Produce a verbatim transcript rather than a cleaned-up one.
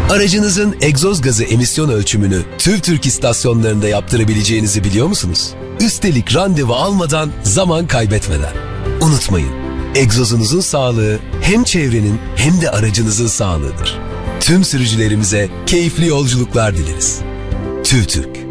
Aracınızın egzoz gazı emisyon ölçümünü TÜVTÜRK istasyonlarında yaptırabileceğinizi biliyor musunuz? Üstelik randevu almadan, zaman kaybetmeden. Unutmayın, egzozunuzun sağlığı hem çevrenin hem de aracınızın sağlığıdır. Tüm sürücülerimize keyifli yolculuklar dileriz. TÜVTÜRK.